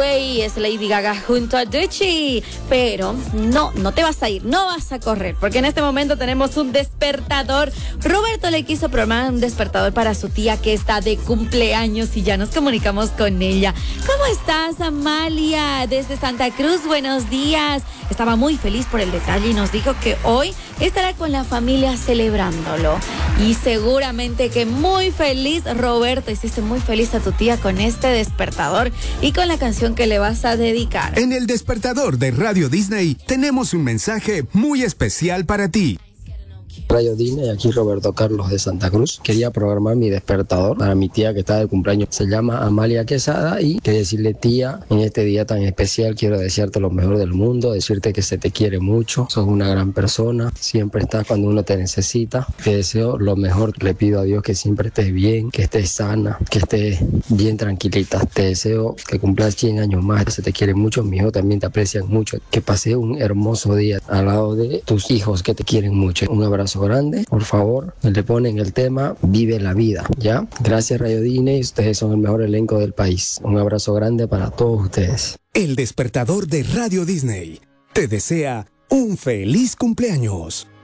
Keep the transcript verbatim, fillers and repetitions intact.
Way, es Lady Gaga junto a Ducci. Pero no, no te vas a ir, no vas a correr, porque en este momento tenemos un despertador. Roberto le quiso programar un despertador para su tía que está de cumpleaños y ya nos comunicamos con ella. ¿Cómo estás, Amalia? Desde Santa Cruz, buenos días. Estaba muy feliz por el detalle y nos dijo que hoy estará con la familia celebrándolo. Y seguramente que muy feliz, Roberto, hiciste muy feliz a tu tía con este despertador y con la canción que le vas a dedicar. En el despertador de Radio Disney tenemos un mensaje muy especial para ti. Radio Disney, aquí Roberto Carlos de Santa Cruz. Quería programar mi despertador para mi tía que está de cumpleaños. Se llama Amalia Quesada y quiero decirle, tía, en este día tan especial quiero desearte lo mejor del mundo, decirte que se te quiere mucho, sos una gran persona, siempre estás cuando uno te necesita. Te deseo lo mejor, le pido a Dios que siempre estés bien, que estés sana, que estés bien tranquilita. Te deseo que cumplas cien años más, se te quiere mucho, mis hijos también te aprecian mucho, que pases un hermoso día al lado de tus hijos que te quieren mucho. Un abrazo grande, por favor, le ponen el tema Vive la Vida, ¿ya? Gracias, Radio Disney, ustedes son el mejor elenco del país. Un abrazo grande para todos ustedes. El despertador de Radio Disney te desea un feliz cumpleaños.